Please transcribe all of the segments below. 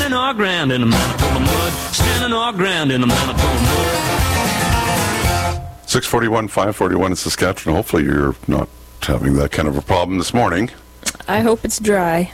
Standing our ground in the Manitoba mud. Standing our ground in the Manitoba mud. 641, 541 in Saskatchewan. Hopefully you're not having that kind of a problem this morning. I hope it's dry.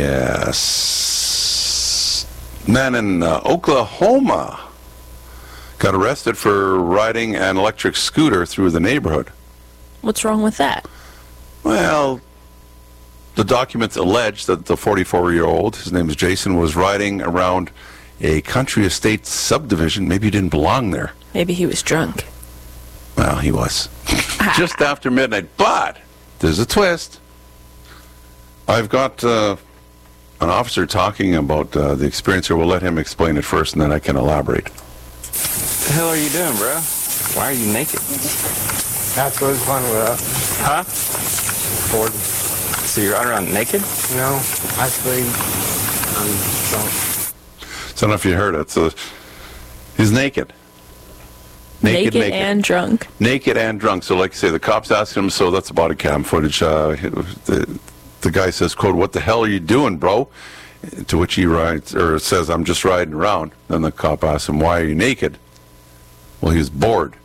Yes. Man in Oklahoma got arrested for riding an electric scooter through the neighborhood. What's wrong with that? Well, the documents allege that the 44-year-old, his name is Jason, was riding around a country estate subdivision. Maybe he didn't belong there. Maybe he was drunk. Well, he was. Just after midnight. But there's a twist. I've got an officer talking about the experience here. We'll let him explain it first, and then I can elaborate. What the hell are you doing, bro? Why are you naked? That's what it's fun with. Huh? Bored. So you're out around naked? No, actually, I'm drunk. So I don't know if you heard it. So he's naked. Naked and drunk. Naked and drunk. So like you say, the cops asked him, so that's the body cam footage. The guy says, quote, "What the hell are you doing, bro?" To which he writes, or says, "I'm just riding around." Then the cop asks him, "Why are you naked?" Well, he was bored.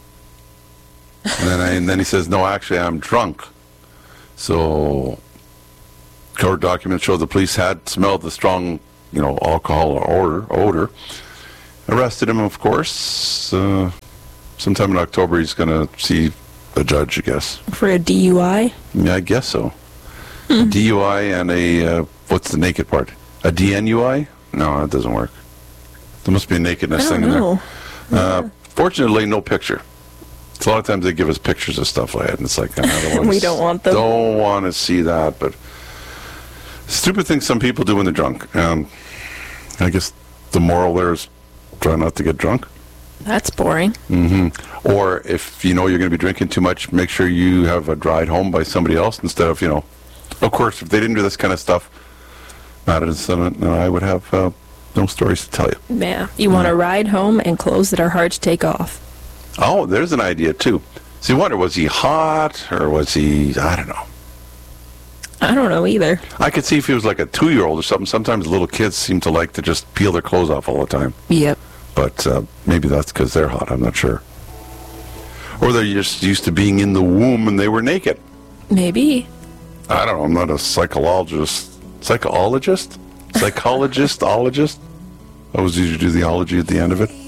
And then he says, "No, actually, I'm drunk." So court documents show the police had smelled the strong, alcohol or odor. Arrested him, of course. Sometime in October, he's going to see a judge, I guess. For a DUI? Yeah, I guess so. A DUI and a, what's the naked part? A DNUI? No, that doesn't work. There must be a nakedness thing in there. Fortunately, no picture. So a lot of times they give us pictures of stuff like that, and it's like, I don't we don't want them. Don't want to see that, but stupid things some people do when they're drunk. I guess the moral there is try not to get drunk. That's boring. Or if you know you're going to be drinking too much, make sure you have a ride home by somebody else instead of, Of course, if they didn't do this kind of stuff, not an incident, I would have no stories to tell you. Yeah. You want to ride home and clothes that are hard to take off. Oh, there's an idea, too. So you wonder, was he hot, or was he, I don't know. I don't know either. I could see if he was like a 2-year-old or something. Sometimes little kids seem to like to just peel their clothes off all the time. Yep. But maybe that's because they're hot, I'm not sure. Or they're just used to being in the womb and they were naked. Maybe. I don't know, I'm not a psychologist. Psychologist? I always usually do the ology at the end of it.